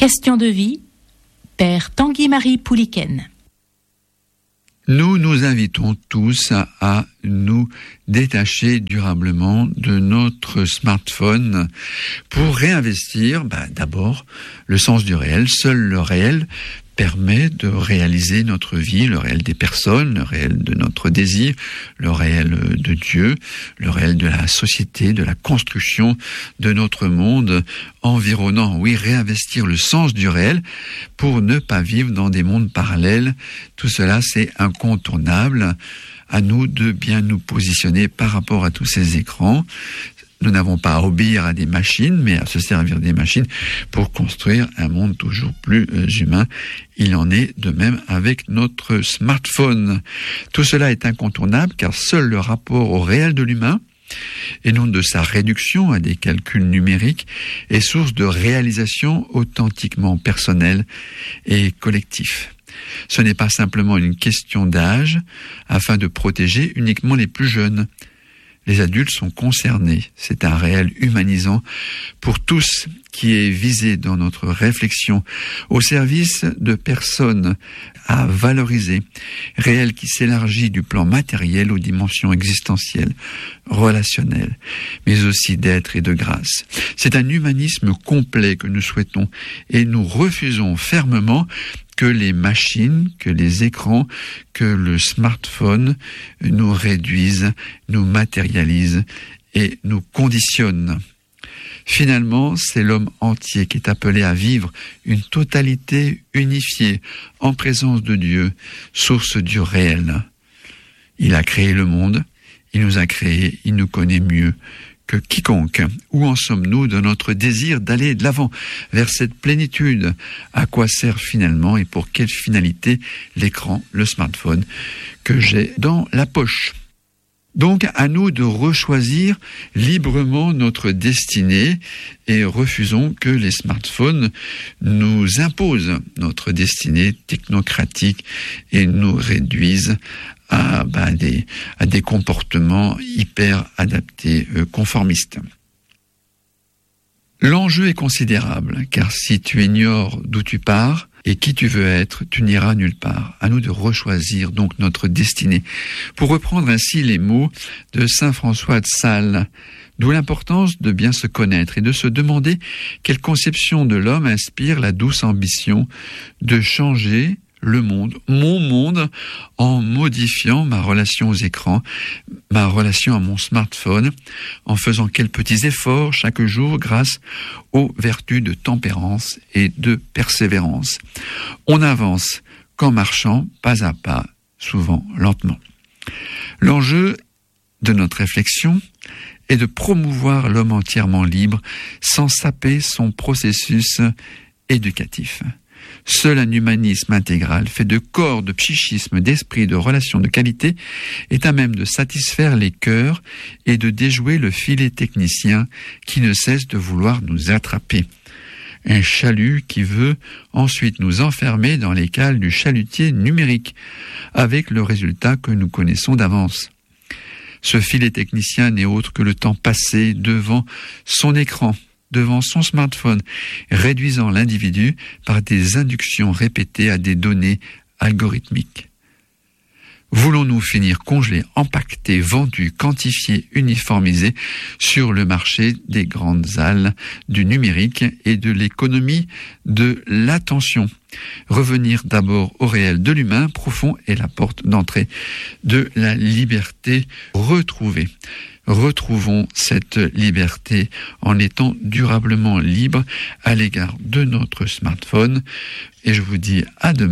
Question de vie, Père Tanguy-Marie Pouliken. Nous nous invitons tous à nous détacher durablement de notre smartphone pour réinvestir d'abord le sens du réel. Seul le réel permet de réaliser notre vie, le réel des personnes, le réel de notre désir, le réel de Dieu, le réel de la société, de la construction de notre monde environnant. Oui, réinvestir le sens du réel pour ne pas vivre dans des mondes parallèles. Tout cela, c'est incontournable. À nous de bien nous positionner par rapport à tous ces écrans. Nous n'avons pas à obéir à des machines, mais à se servir des machines pour construire un monde toujours plus humain. Il en est de même avec notre smartphone. Tout cela est incontournable car seul le rapport au réel de l'humain, et non de sa réduction à des calculs numériques, est source de réalisation authentiquement personnelle et collective. Ce n'est pas simplement une question d'âge afin de protéger uniquement les plus jeunes. Les adultes sont concernés. C'est un réel humanisant pour tous qui est visé dans notre réflexion au service de personnes à valoriser, réel qui s'élargit du plan matériel aux dimensions existentielles, relationnelles, mais aussi d'être et de grâce. C'est un humanisme complet que nous souhaitons et nous refusons fermement que les machines, que les écrans, que le smartphone nous réduisent, nous matérialisent et nous conditionnent. Finalement, c'est l'homme entier qui est appelé à vivre une totalité unifiée en présence de Dieu, source du réel. Il a créé le monde, il nous a créés, il nous connaît mieux que quiconque. Où en sommes-nous de notre désir d'aller de l'avant vers cette plénitude? À quoi sert finalement et pour quelle finalité l'écran, le smartphone que j'ai dans la poche? Donc, à nous de rechoisir librement notre destinée et refusons que les smartphones nous imposent notre destinée technocratique et nous réduisent à des comportements hyper adaptés, conformistes. L'enjeu est considérable, car si tu ignores d'où tu pars et qui tu veux être, tu n'iras nulle part. À nous de rechoisir donc notre destinée. Pour reprendre ainsi les mots de saint François de Sales, d'où l'importance de bien se connaître et de se demander quelle conception de l'homme inspire la douce ambition de changer le monde, mon monde, en modifiant ma relation aux écrans, ma relation à mon smartphone, en faisant quelques petits efforts chaque jour grâce aux vertus de tempérance et de persévérance. On avance qu'en marchant pas à pas, souvent lentement. L'enjeu de notre réflexion est de promouvoir l'homme entièrement libre sans saper son processus éducatif. Seul un humanisme intégral, fait de corps, de psychisme, d'esprit, de relations de qualité, est à même de satisfaire les cœurs et de déjouer le filet technicien qui ne cesse de vouloir nous attraper. Un chalut qui veut ensuite nous enfermer dans les cales du chalutier numérique, avec le résultat que nous connaissons d'avance. Ce filet technicien n'est autre que le temps passé devant son écran, devant son smartphone, réduisant l'individu par des inductions répétées à des données algorithmiques. Voulons-nous finir congelés, empaquetés, vendus, quantifiés, uniformisés sur le marché des grandes halles du numérique et de l'économie de l'attention? Revenir d'abord au réel de l'humain profond est la porte d'entrée de la liberté retrouvée. Retrouvons cette liberté en étant durablement libres à l'égard de notre smartphone. Et je vous dis à demain.